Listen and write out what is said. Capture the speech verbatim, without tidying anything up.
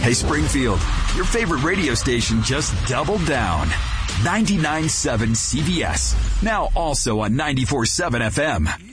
Hey, Springfield, your favorite radio station just doubled down. ninety-nine point seven C B S. Now also on ninety-four point seven F M.